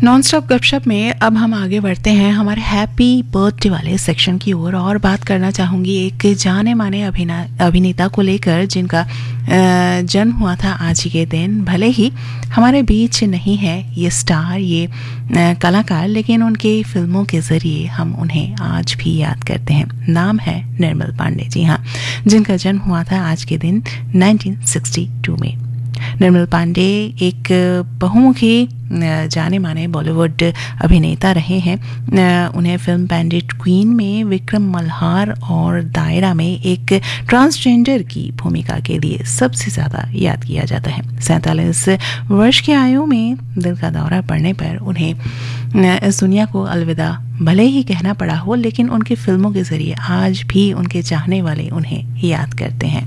Non stop गपशप में अब हम आगे बढ़ते हैं हमारे हैप्पी बर्थडे वाले सेक्शन की ओर और बात करना चाहूँगी एक जाने माने अभिनेता को लेकर जिनका जन्म हुआ था आज ही के दिन। भले ही हमारे बीच नहीं है ये स्टार, ये कलाकार, लेकिन उनके फिल्मों के ज़रिए हम उन्हें आज भी याद करते हैं। नाम है निर्मल पांडे, जी हाँ, जिनका जन्म हुआ था आज के दिन 1962 में। निर्मल पांडे एक बहुमुखी जाने माने बॉलीवुड अभिनेता रहे हैं। उन्हें फिल्म बैंडिट क्वीन में विक्रम मल्हार और दायरा में एक ट्रांसजेंडर की भूमिका के लिए सबसे ज़्यादा याद किया जाता है। 47 वर्ष की आयु में दिल का दौरा पड़ने पर उन्हें इस दुनिया को अलविदा भले ही कहना पड़ा हो, लेकिन उनकी फिल्मों के ज़रिए आज भी उनके चाहने वाले उन्हें याद करते हैं।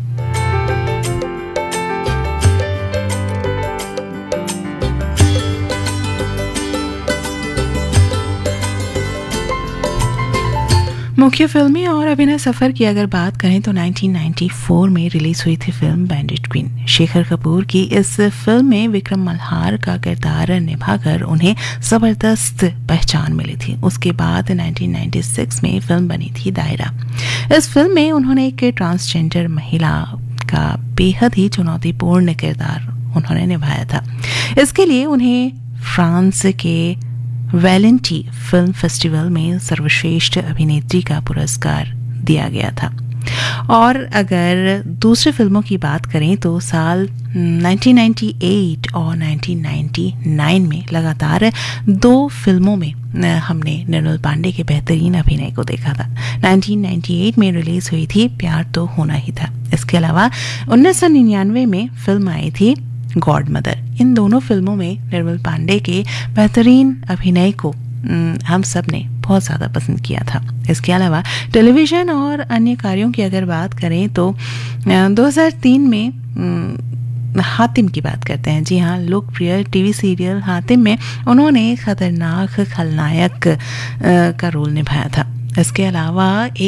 मुख्य फिल्मी और अभिनय सफ़र की अगर बात करें तो 1994 में रिलीज हुई थी film bandit queen. Shekhar Kapoor की इस फिल्म में विक्रम मल्हार का किरदार निभाकर उन्हें ज़बरदस्त पहचान मिली थी। उसके बाद 1996 में फिल्म बनी थी दायरा। इस फिल्म में उन्होंने एक ट्रांसजेंडर महिला का बेहद ही चुनौतीपूर्ण किरदार उन्होंने निभाया था। इसके लिए उन्हें फ्रांस के वैलेंटी फिल्म फेस्टिवल में सर्वश्रेष्ठ अभिनेत्री का पुरस्कार दिया गया था। और अगर दूसरी फिल्मों की बात करें तो साल 1998 और 1999 में लगातार 2 फिल्मों में हमने निर्मल पांडे के बेहतरीन अभिनय को देखा था। 1998 में रिलीज हुई थी प्यार तो होना ही था। इसके अलावा 1999 में फिल्म आई थी गॉड मदर। इन दोनों फिल्मों में निर्मल पांडे के बेहतरीन अभिनय को हम सब ने बहुत ज़्यादा पसंद किया था। इसके अलावा टेलीविज़न और अन्य कार्यों की अगर बात करें तो 2003 में हातिम की बात करते हैं। जी हाँ, लोकप्रिय टीवी सीरियल हातिम में उन्होंने खतरनाक खलनायक का रोल निभाया था। इसके अलावा एक